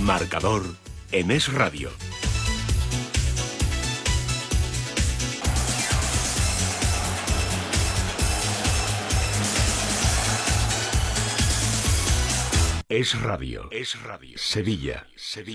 Marcador en Es Radio. Es Radio. Sevilla.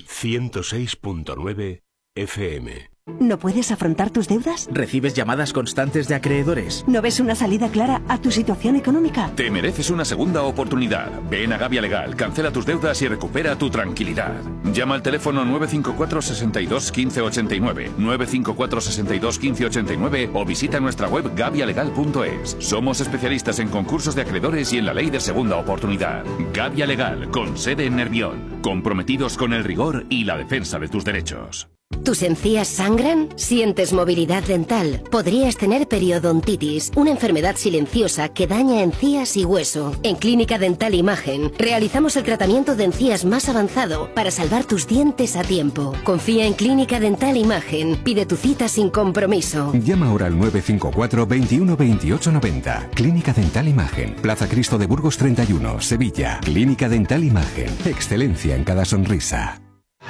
106.9 FM. ¿No puedes afrontar tus deudas? ¿Recibes llamadas constantes de acreedores? ¿No ves una salida clara a tu situación económica? Te mereces una segunda oportunidad. Ven a Gavia Legal, cancela tus deudas y recupera tu tranquilidad. Llama al teléfono 954 62 15 89, 954 62 15 89 o visita nuestra web gavialegal.es. Somos especialistas en concursos de acreedores y en la ley de segunda oportunidad. Gavia Legal, con sede en Nervión. Comprometidos con el rigor y la defensa de tus derechos. ¿Tus encías sangran? ¿Sientes movilidad dental? Podrías tener periodontitis, una enfermedad silenciosa que daña encías y hueso. En Clínica Dental Imagen realizamos el tratamiento de encías más avanzado para salvar tus dientes a tiempo. Confía en Clínica Dental Imagen. Pide tu cita sin compromiso. Llama ahora al 954 21 28 90. Clínica Dental Imagen. Plaza Cristo de Burgos 31, Sevilla. Clínica Dental Imagen. Excelencia en cada sonrisa.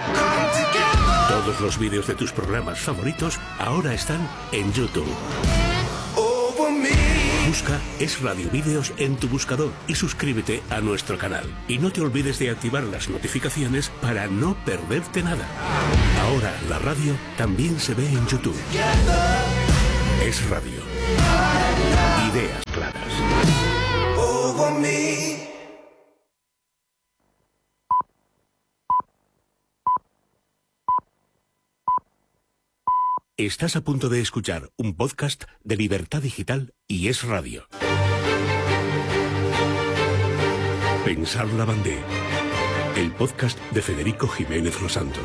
Todos los vídeos de tus programas favoritos ahora están en YouTube. Busca Es Radio Vídeos en tu buscador y suscríbete a nuestro canal. Y no te olvides de activar las notificaciones para no perderte nada. Ahora la radio también se ve en YouTube. Es Radio. Ideas claras. Estás a punto de escuchar un podcast de Libertad Digital y Es Radio. Pensar Lavandé, el podcast de Federico Jiménez Los Santos.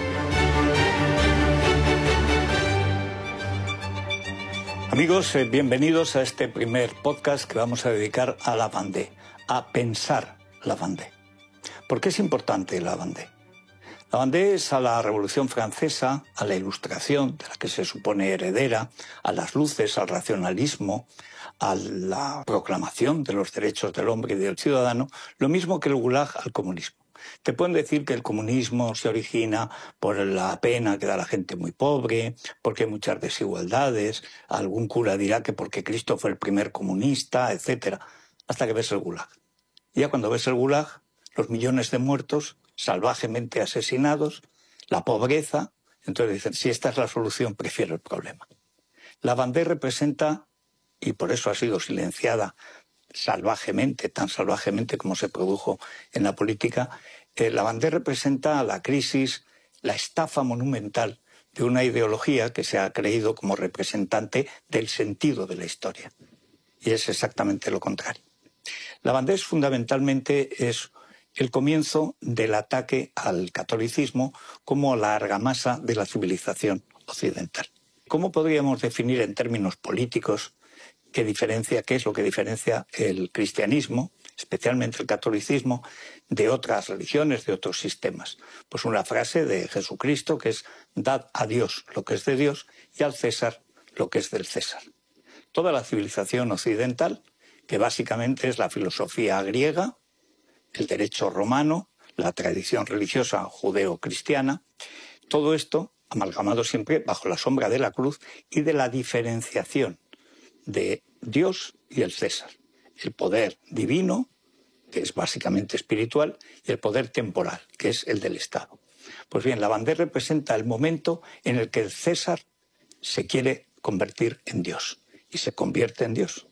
Amigos, bienvenidos a este primer podcast que vamos a dedicar a Lavandé, a pensar Lavandé. ¿Por qué es importante Lavandé? Lavandé es a la Revolución Francesa, a la Ilustración, de la que se supone heredera, a las luces, al racionalismo, a la proclamación de los derechos del hombre y del ciudadano, lo mismo que el Gulag al comunismo. Te pueden decir que el comunismo se origina por la pena que da la gente muy pobre, porque hay muchas desigualdades, algún cura dirá que porque Cristo fue el primer comunista, etc., hasta que ves el Gulag. Y ya cuando ves el Gulag, los millones de muertos salvajemente asesinados, la pobreza, entonces dicen, si esta es la solución, prefiero el problema. Lavandé representa, y por eso ha sido silenciada salvajemente, tan salvajemente como se produjo en la política, Lavandé representa la crisis, la estafa monumental de una ideología que se ha creído como representante del sentido de la historia. Y es exactamente lo contrario. Lavandé fundamentalmente es el comienzo del ataque al catolicismo como la argamasa de la civilización occidental. ¿Cómo podríamos definir en términos políticos qué es lo que diferencia el cristianismo, especialmente el catolicismo, de otras religiones, de otros sistemas? Pues una frase de Jesucristo que es: dad a Dios lo que es de Dios y al César lo que es del César. Toda la civilización occidental, que básicamente es la filosofía griega, el derecho romano, la tradición religiosa judeo-cristiana, todo esto amalgamado siempre bajo la sombra de la cruz y de la diferenciación de Dios y el César. El poder divino, que es básicamente espiritual, y el poder temporal, que es el del Estado. Pues bien, Lavandé representa el momento en el que el César se quiere convertir en Dios y se convierte en Dios.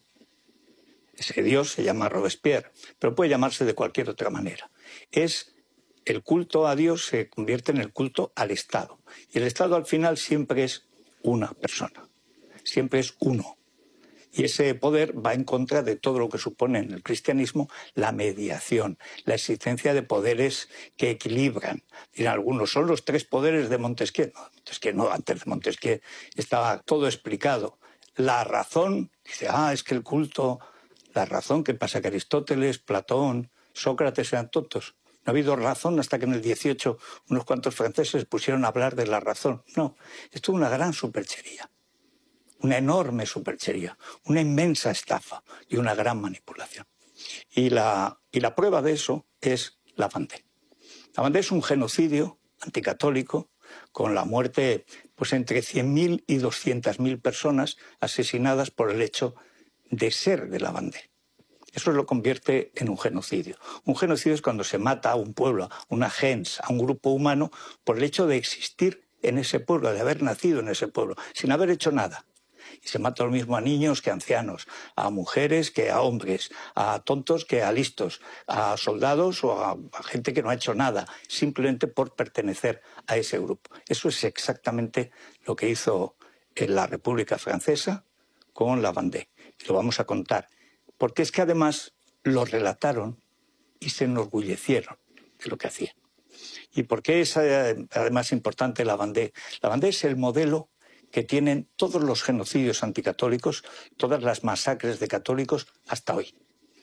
Ese Dios se llama Robespierre, pero puede llamarse de cualquier otra manera. Es el culto a Dios se convierte en el culto al Estado. Y el Estado al final siempre es una persona, siempre es uno. Y ese poder va en contra de todo lo que supone en el cristianismo la mediación, la existencia de poderes que equilibran. Dirán algunos, son los tres poderes de Montesquieu. No, Montesquieu no, antes de Montesquieu estaba todo explicado. La razón, dice, es que el culto... La razón, ¿qué pasa? Que Aristóteles, Platón, Sócrates eran tontos. No ha habido razón hasta que en el 18 unos cuantos franceses pusieron a hablar de la razón. No, esto es una gran superchería, una enorme superchería, una inmensa estafa y una gran manipulación. Y la prueba de eso es Lavandé. La Vendée es un genocidio anticatólico con la muerte pues entre 100.000 y 200.000 personas asesinadas por el hecho de ser de la Vendée. Eso lo convierte en un genocidio. Un genocidio es cuando se mata a un pueblo, a una gens, a un grupo humano, por el hecho de existir en ese pueblo, de haber nacido en ese pueblo, sin haber hecho nada. Y se mata lo mismo a niños que a ancianos, a mujeres que a hombres, a tontos que a listos, a soldados o a gente que no ha hecho nada, simplemente por pertenecer a ese grupo. Eso es exactamente lo que hizo en la República Francesa con la Vendée. Y lo vamos a contar. Porque es que además lo relataron y se enorgullecieron de lo que hacían. ¿Y por qué es además importante la Vendée? La Vendée es el modelo que tienen todos los genocidios anticatólicos, todas las masacres de católicos hasta hoy.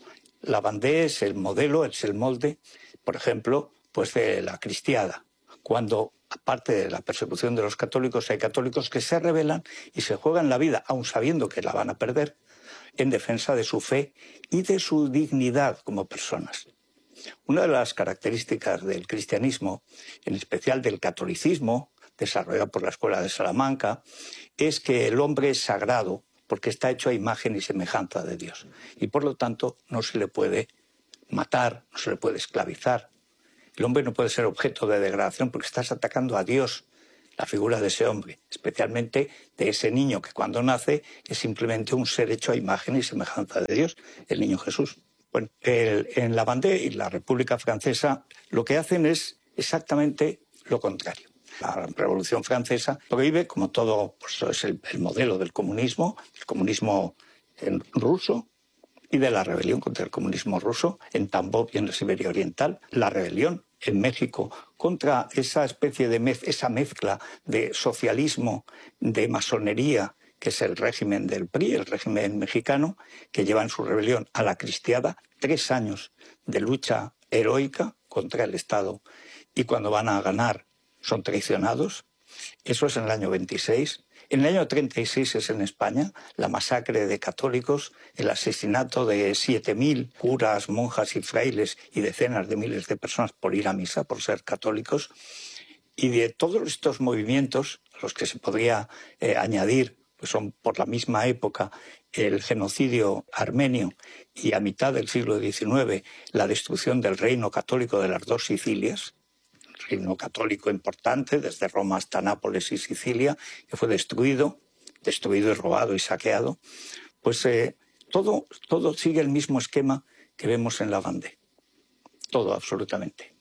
La Vendée es el modelo, es el molde, por ejemplo, pues de la Cristiada, cuando, aparte de la persecución de los católicos, hay católicos que se rebelan y se juegan la vida, aun sabiendo que la van a perder, en defensa de su fe y de su dignidad como personas. Una de las características del cristianismo, en especial del catolicismo, desarrollado por la Escuela de Salamanca, es que el hombre es sagrado porque está hecho a imagen y semejanza de Dios. Y por lo tanto no se le puede matar, no se le puede esclavizar. El hombre no puede ser objeto de degradación porque estás atacando a Dios, la figura de ese hombre, especialmente de ese niño que cuando nace es simplemente un ser hecho a imagen y semejanza de Dios, el niño Jesús. Bueno, en la Vendée y la República Francesa lo que hacen es exactamente lo contrario. La Revolución Francesa prohíbe, como todo, pues es el modelo del comunismo, el comunismo ruso, y de la rebelión contra el comunismo ruso en Tambov y en la Siberia Oriental, la rebelión en México contra esa especie de esa mezcla de socialismo, de masonería, que es el régimen del PRI, el régimen mexicano, que lleva en su rebelión a la Cristiada 3 años de lucha heroica contra el Estado, y cuando van a ganar son traicionados. Eso es en el año 26. En el año 36 es en España la masacre de católicos, el asesinato de 7.000 curas, monjas y frailes y decenas de miles de personas por ir a misa, por ser católicos. Y de todos estos movimientos, a los que se podría añadir, pues son por la misma época, el genocidio armenio y a mitad del siglo XIX la destrucción del reino católico de las 2 Sicilias, reino católico importante, desde Roma hasta Nápoles y Sicilia, que fue destruido y robado y saqueado, pues todo sigue el mismo esquema que vemos en la Vendée. Todo, absolutamente.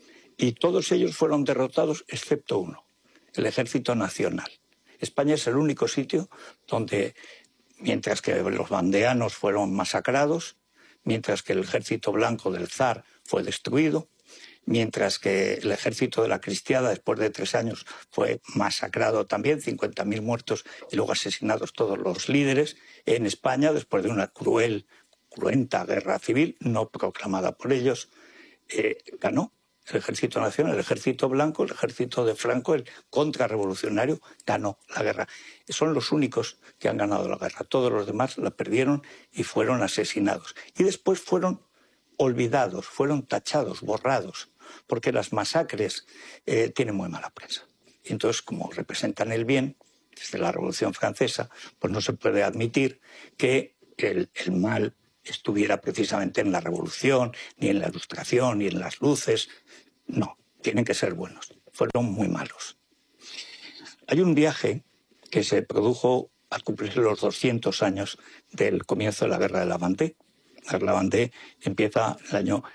Y todos ellos fueron derrotados, excepto uno, el Ejército Nacional. España es el único sitio donde, mientras que los vandeanos fueron masacrados, mientras que el Ejército Blanco del Zar fue destruido, mientras que el ejército de la Cristiada, después de 3 años, fue masacrado también, 50.000 muertos y luego asesinados todos los líderes. En España, después de una cruenta guerra civil, no proclamada por ellos, ganó el Ejército Nacional, el Ejército Blanco, el ejército de Franco, el contrarrevolucionario, ganó la guerra. Son los únicos que han ganado la guerra. Todos los demás la perdieron y fueron asesinados. Y después fueron olvidados, fueron tachados, borrados, porque las masacres tienen muy mala prensa. Y entonces, como representan el bien, desde la Revolución Francesa, pues no se puede admitir que el mal estuviera precisamente en la Revolución, ni en la Ilustración, ni en las luces. No, tienen que ser buenos. Fueron muy malos. Hay un viaje que se produjo al cumplir los 200 años del comienzo de la Guerra de la Vendée. La Vendée empieza en el año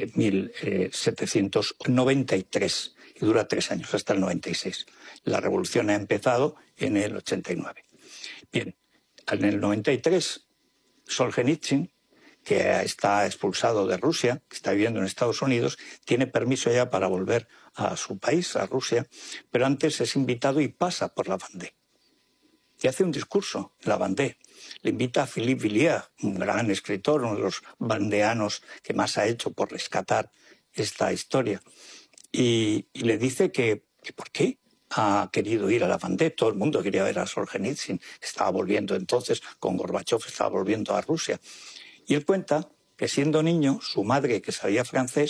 1793 y dura 3 años, hasta el 96. La revolución ha empezado en el 89. Bien, en el 93, Solzhenitsyn, que está expulsado de Rusia, que está viviendo en Estados Unidos, tiene permiso ya para volver a su país, a Rusia, pero antes es invitado y pasa por la Vendée. Y hace un discurso en la Vendée. Le invita a Philippe Villiers, un gran escritor, uno de los vandeanos que más ha hecho por rescatar esta historia. Y le dice que ¿por qué ha querido ir a la Vendée? Todo el mundo quería ver a Solzhenitsyn. Estaba volviendo entonces, con Gorbachev, estaba volviendo a Rusia. Y él cuenta que siendo niño, su madre, que sabía francés,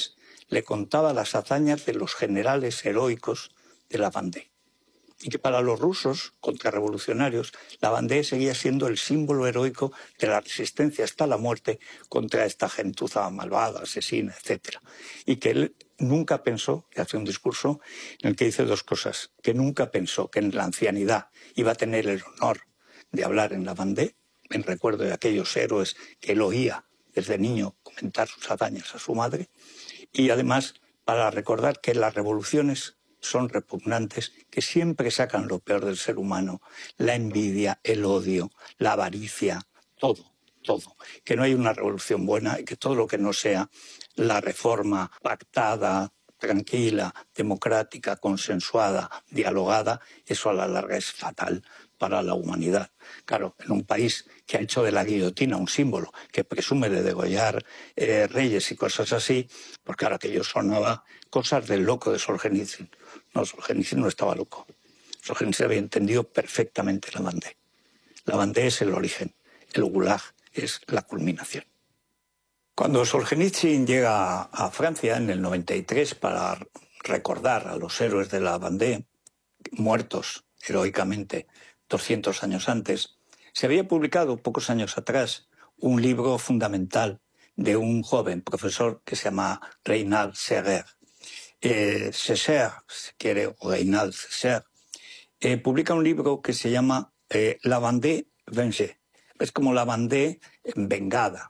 le contaba las hazañas de los generales heroicos de la Vendée. Y que para los rusos contrarrevolucionarios, la Vendée seguía siendo el símbolo heroico de la resistencia hasta la muerte contra esta gentuza malvada, asesina, etc. Y que él nunca pensó, y hace un discurso en el que dice dos cosas, que nunca pensó que en la ancianidad iba a tener el honor de hablar en la Vendée, en recuerdo de aquellos héroes que él oía desde niño comentar sus hazañas a su madre, y además para recordar que las revoluciones son repugnantes, que siempre sacan lo peor del ser humano, la envidia, el odio, la avaricia, todo, que no hay una revolución buena y que todo lo que no sea la reforma pactada, tranquila, democrática, consensuada, dialogada, eso a la larga es fatal para la humanidad. Claro, en un país que ha hecho de la guillotina un símbolo, que presume de degollar reyes y cosas así, pues claro, aquello sonaba cosas del loco de Solzhenitsyn. No, Solzhenitsyn no estaba loco. Solzhenitsyn había entendido perfectamente la Vendée. La Vendée es el origen, el Gulag es la culminación. Cuando Solzhenitsyn llega a Francia en el 93 para recordar a los héroes de la Vendée, muertos heroicamente 200 años antes, se había publicado pocos años atrás un libro fundamental de un joven profesor que se llama Reynald Seger. Seger, si quiere, o Reynald Seger, publica un libro que se llama La Vendée vengée. Es como la Vendée vengada,